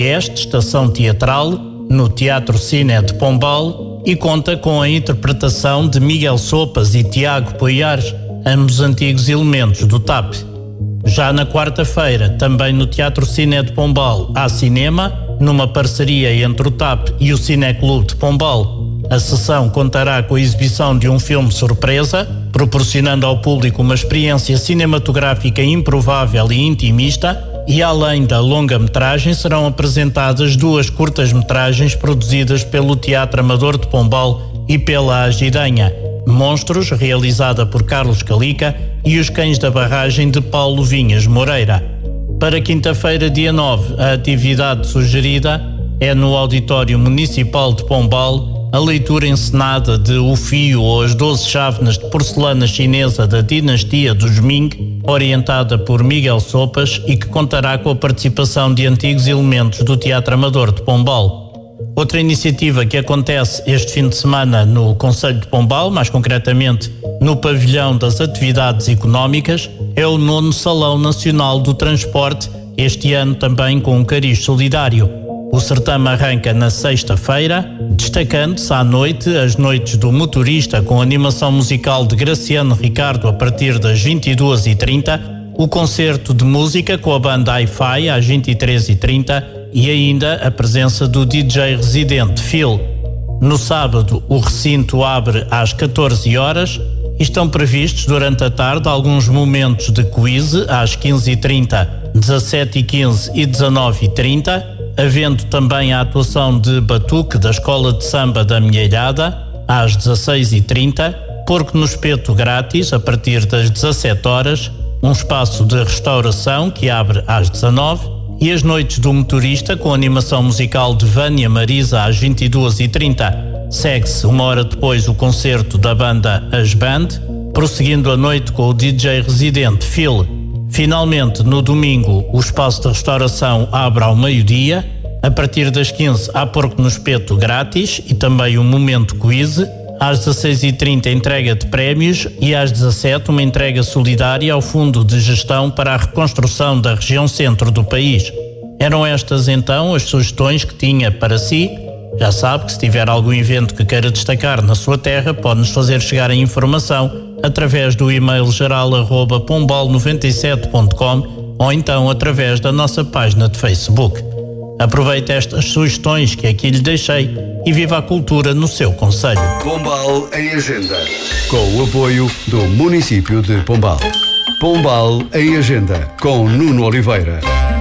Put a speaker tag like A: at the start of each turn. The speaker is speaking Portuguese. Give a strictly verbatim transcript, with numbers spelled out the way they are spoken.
A: Este, estação teatral, no Teatro Cine de Pombal, e conta com a interpretação de Miguel Sopas e Tiago Poiares, ambos antigos elementos do T A P. Já na quarta-feira, também no Teatro Cine de Pombal, há cinema, numa parceria entre o T A P e o Cineclube de Pombal. A sessão contará com a exibição de um filme surpresa, proporcionando ao público uma experiência cinematográfica improvável e intimista, e além da longa-metragem serão apresentadas duas curtas-metragens produzidas pelo Teatro Amador de Pombal e pela Agidanha: Monstros, realizada por Carlos Calica, e Os Cães da Barragem, de Paulo Vinhas Moreira. Para quinta-feira, dia nove, a atividade sugerida é no Auditório Municipal de Pombal, a leitura encenada de O Fio ou as Doze Chávenas de Porcelana Chinesa da Dinastia dos Ming, orientada por Miguel Sopas, e que contará com a participação de antigos elementos do Teatro Amador de Pombal. Outra iniciativa que acontece este fim de semana no Concelho de Pombal, mais concretamente no Pavilhão das Atividades Económicas, é o nono Salão Nacional do Transporte, este ano também com um cariz solidário. O certame arranca na sexta-feira, destacando-se à noite as Noites do Motorista, com animação musical de Graciano Ricardo a partir das vinte e duas e trinta, o concerto de música com a banda Hi-Fi às vinte e três e trinta e ainda a presença do D J residente Phil. No sábado, o recinto abre às catorze horas e estão previstos durante a tarde alguns momentos de quiz às quinze e trinta, dezassete e quinze e dezanove e trinta, havendo também a atuação de batuque da Escola de Samba da Minhalhada às dezasseis e trinta, porco no espeto grátis a partir das dezassete horas, um espaço de restauração que abre às dezanove e as Noites do Motorista com animação musical de Vânia Marisa às vinte e duas e trinta. Segue-se uma hora depois o concerto da banda As Band, prosseguindo a noite com o D J residente Phil. Finalmente, no domingo, o espaço de restauração abre ao meio-dia. A partir das quinze há porco no espeto grátis e também um momento quiz. Às dezasseis e trinta entrega de prémios e às dezassete uma entrega solidária ao Fundo de Gestão para a Reconstrução da região centro do país. Eram estas então as sugestões que tinha para si. Já sabe que se tiver algum evento que queira destacar na sua terra, pode-nos fazer chegar a informação através do e-mail geral arroba pombal noventa e sete ponto com ou então através da nossa página de Facebook. Aproveite estas sugestões que aqui lhe deixei e viva a cultura no seu concelho.
B: Pombal em Agenda, com o apoio do município de Pombal. Pombal em Agenda, com Nuno Oliveira.